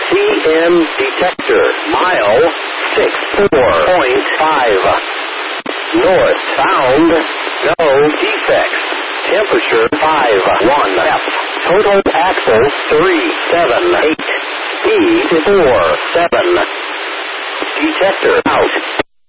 CM detector, mile 64.5. Northbound, no defects. Temperature 51 F. Total axle 378. Speed 47. Detector out.